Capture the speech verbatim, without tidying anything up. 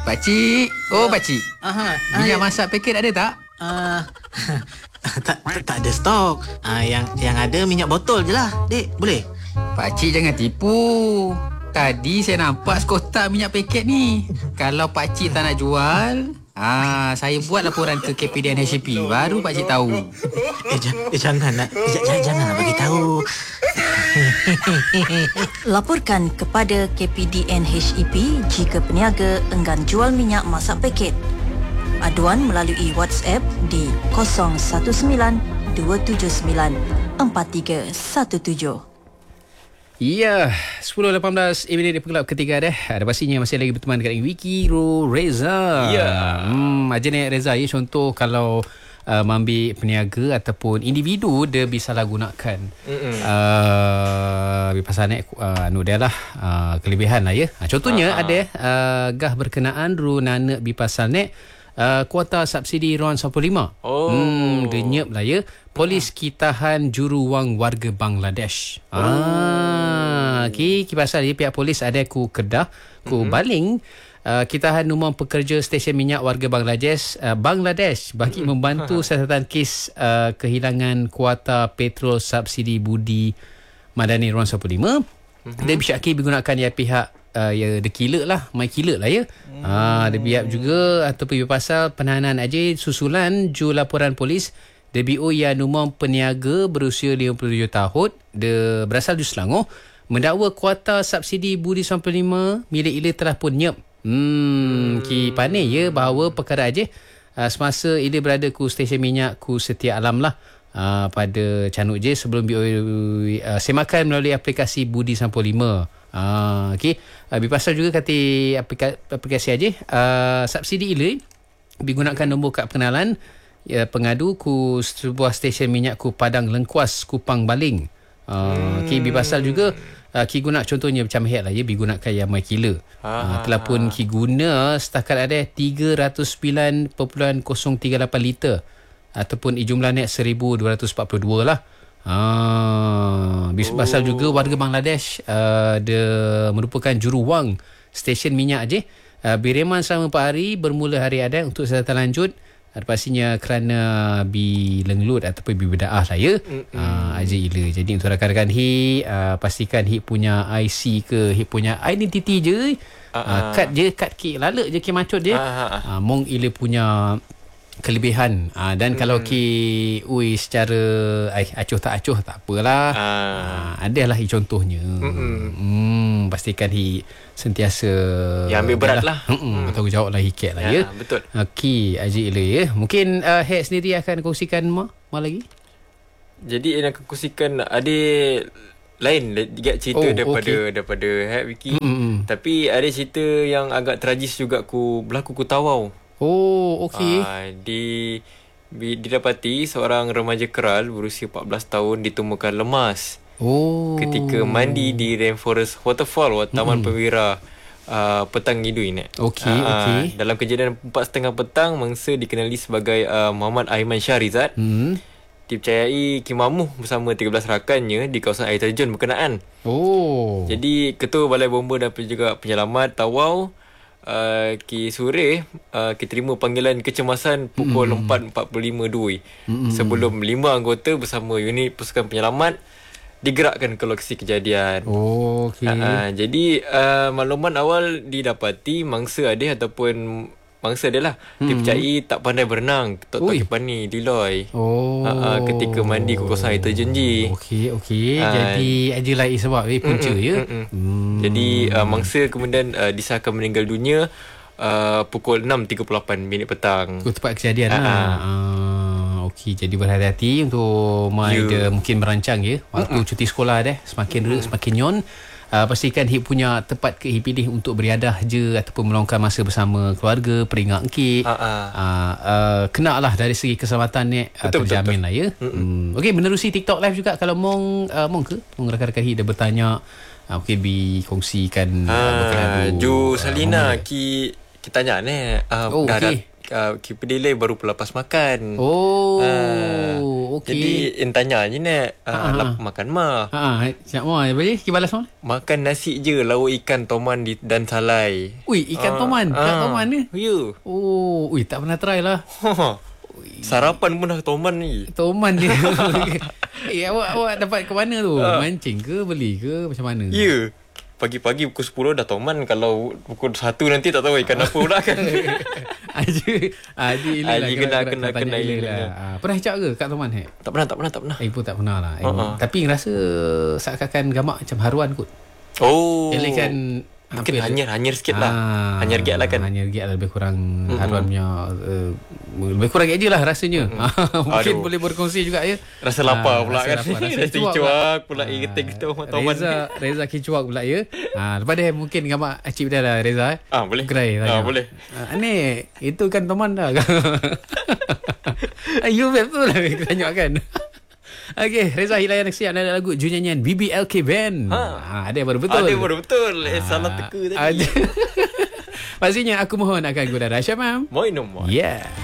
Pakcik. Oh, pakcik. Aha. Minyak masak paket ada tak? Uh, tak, tak, tak ada stok. Uh, yang yang ada minyak botol je lah, Dek. Boleh? Pakcik jangan tipu. Tadi saya nampak sekotak minyak paket ni. Kalau pakcik tak nak jual, ah, saya buat laporan ke K P D N H E P. Baru pakcik tahu. Eh, j- eh jangan nak. Jangan, jangan nak bagi tahu. Laporkan kepada K P D N H E P jika peniaga enggan jual minyak masak paket. Aduan melalui WhatsApp di kosong satu sembilan dua tujuh sembilan empat tiga satu tujuh. Ya, sepuluh lapan belas minit di pengelap ketiga dah. Ada pastinya masih lagi berteman dengan Wiki Ro Reza. Ya. Hmm, aja ni Reza ya, contoh kalau uh, mengambil peniaga ataupun individu dia bisa lah gunakan. Uh, pasal ni uh, anu dia lah uh, kelebihan lah ya. Uh, contohnya uh-huh. ada uh, gah berkenaan ru nana bi pasal ni uh, kuota subsidi RON sembilan puluh lima. Oh. Hmm, dia nyep lah ya. Polis kitahan juru wang warga Bangladesh. Oh. Ah, okay, pasal dia pihak polis ada ku Kedah, ku mm-hmm. Baling, uh, kitahan nombor pekerja stesen minyak warga Bangladesh, uh, Bangladesh bagi mm-hmm. membantu siasatan kes uh, kehilangan kuota petrol subsidi budi madani RON sembilan puluh lima. Mm-hmm. Dia bisyaki digunakan ya pihak uh, ya dia killer lah, my killer lah ya. Mm. Ah, dia biar juga ataupun pasal penahanan aja susulan ju laporan polis D B O yang nombor peniaga berusia lima puluh tujuh tahun, dia berasal dari Selangor, mendakwa kuota subsidi budi sembilan puluh lima milik Ila telah pun nyep. Hmm, ki pandai ya bahawa perkara aja uh, semasa Ila berada ku stesen minyak ku Setia Alam lah uh, pada Canuk je sebelum B O uh, semakan melalui aplikasi budi sembilan puluh lima. Uh, okay. Uh, Bipasal juga kata aplikasi, aplikasi aja uh, subsidi Ila digunakan nombor kad pengenalan ya, pengadu ku sebuah stesen minyak ku Padang Lengkuas Kupang Baling. Uh, hmm. Ki bipasal juga uh, ki guna contohnya macam head lah ya digunakan yang my killer. Uh, telah pun ki guna setakat ada tiga ratus sembilan perpuluhan kosong tiga lapan liter ataupun jumlah net seribu dua ratus empat puluh dua lah. Ah, uh, bipasal oh. juga warga Bangladesh uh, dia merupakan juru wang stesen minyak je. Uh, bereman selama empat hari bermula hari adat untuk siasatan lanjut. Ada pastinya kerana bi lenglut ataupun bi berdaah lah ya. Uh, aja ila. Jadi untuk rakan-rakan hi uh, pastikan hi punya I C ke hi punya identiti je. Uh, uh, kad je, kad ki lalak je ki macut je. Uh, uh, mong ila punya kelebihan. Uh, dan mm. kalau ki ui secara ay, acuh tak acuh tak apalah. Uh. Uh, adalah hi contohnya. Hmm, pastikan hi sentiasa yang ambil berat lah, lah. Hmm. Bertanggungjawab lah hiket lah ya, ya. Betul. Okey, Haji Ila ya. Mungkin uh, Head sendiri akan kongsikan Ma, Ma lagi. Jadi yang akan kongsikan ada lain juga cerita oh, daripada okay. daripada Head Wiki. Mm-hmm. Tapi ada cerita yang agak tragis juga ku berlaku ku Tawau. Oh, okey. Uh, di didapati seorang remaja keral berusia empat belas tahun ditemukan lemas. Oh. Ketika mandi di Rainforest Waterfall, Taman mm-hmm. Perwira uh, petang Ngidui ni. Okey, uh, okey. Dalam kejadian empat tiga puluh petang, mangsa dikenali sebagai uh, Muhammad Aiman Syarizat. Hmm. Dipercayai Kimamuh bersama tiga belas rakannya di kawasan air terjun berkenaan. Oh. Jadi Ketua Balai Bomba dan juga Penyelamat Tawau uh, Ki Sureh uh, Ki terima panggilan kecemasan pukul mm-hmm. empat empat puluh lima dua mm-hmm. sebelum lima anggota bersama unit pasukan penyelamat digerakkan ke lokasi kejadian. Oh, okey. Uh, jadi uh, makluman awal didapati mangsa ada ataupun mangsa adalah hmm. dipercayai tak pandai berenang, tak tak pani diloi. Oh. Uh, uh, ketika mandi ke kawasan air terjun je. Okey, okey. Uh, jadi adalah sebab eh punca mm, ya. Mm, mm. Jadi uh, mangsa kemudian uh, disahkan meninggal dunia uh, pukul enam tiga puluh lapan minit petang. Itu tempat kejadian uh, lah. Uh. Uh. Okey, jadi berhati-hati untuk mai yeah. dia mungkin merancang ya waktu mm-mm. cuti sekolah dah semakin mm-mm. re, semakin nyon. Uh, pastikan hip punya tempat ke hip pilih untuk beriadah je ataupun meluangkan masa bersama keluarga, peringat kek. Uh, uh. uh, uh, kena lah dari segi keselamatan ni uh, terjamin betul. Lah ya. Hmm. Okey, menerusi TikTok live juga kalau mong uh, mong ke mong rakan-rakan hip dia bertanya uh, okey bi kongsikan uh, uh, Jo Salina uh, ki kita tanya ni uh, oh, dah, okay. dah uh, K P D L baru pun lepas makan. Oh, uh, okey. Jadi in tanya je nak uh, lap, makan mah. Ha, siap mau. Boleh kibalas mau? Makan nasi je, lauk ikan toman di, dan salai. Ui, ikan uh, toman. Ikan uh, toman ni. Ya. Yeah. Oh, ui tak pernah try lah. Sarapan pun dah toman ni. Toman dia. Eh, awak awak dapat ke mana tu? Uh. Mancing ke, beli ke, macam mana? Ya. Yeah. Pagi-pagi pukul sepuluh dah toman. Kalau pukul satu nanti tak tahu ikan apa pula kan. Haji Haji Ilai lah. Haji kena kena kena Ilai lah. Ha, pernah hijab ke kat Toman? Hek? Tak pernah, tak pernah, tak pernah. Eh pun tak pernah lah. Eh, uh-huh. Tapi rasa seakan-akan gamak macam haruan kot. Oh. Elok kan mungkin hanyir hanyir sikit lah. Ah, hanyir giat lah kan. Hanyir giat lah lebih kurang mm-hmm. haruan punya uh, lebih kurang giat je lah rasanya. Mm-hmm. Mungkin Aduh. boleh berkongsi juga ya. Rasa lapar ha, pula rasa kan. Lapar, rasa kicuak pula ingetik tu Toman. Reza Reza kicuak pula ya. Ha, lepas dia mungkin gamak acik dah lah Reza. Eh. Ah boleh. Gerai ah boleh. Ah, ni itu kan Toman dah. You betul lah tanya kan. Okey, Reza Hilayan Aksi ada lagu Junyanyian B B L K Band. Ha, ha ada baru betul. Ada baru betul. Eh, ha, salah teka tadi. Pastinya aku mohon akan guna Syamam. Moi no moi. Yeah.